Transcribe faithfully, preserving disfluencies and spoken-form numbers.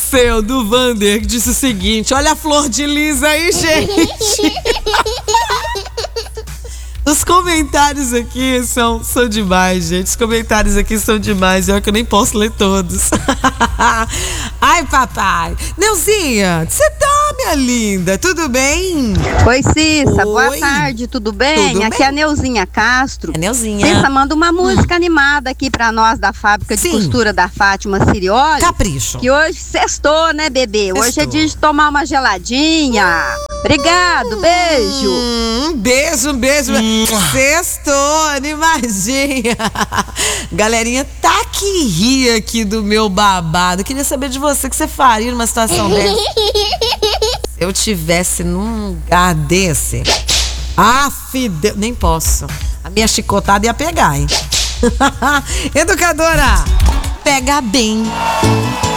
seu, do Vander, que disse o seguinte: olha a flor de lis aí, gente. Os comentários aqui são, são demais, gente. Os comentários aqui são demais. Eu que eu nem posso ler todos. Ai, papai. Neuzinha, você tá, minha linda? Tudo bem? Oi, Cissa. Oi. Boa tarde. Tudo bem? Tudo aqui bem? é a Neuzinha Castro. É Neuzinha. Cissa, manda uma música hum. animada aqui pra nós da fábrica de Sim. costura da Fátima Cirioli. Capricho. Que hoje sextou, né, bebê? Sextou. Hoje é dia de tomar uma geladinha. Obrigado, beijo. Hum, um beijo, um beijo. Sextou, animadinha. Galerinha, tá que ri aqui do meu babado. Eu queria saber de você, o que você faria numa situação dessa? Se eu tivesse num lugar desse, aff, Deus, nem posso. A minha chicotada ia pegar, hein? Educadora, pega bem.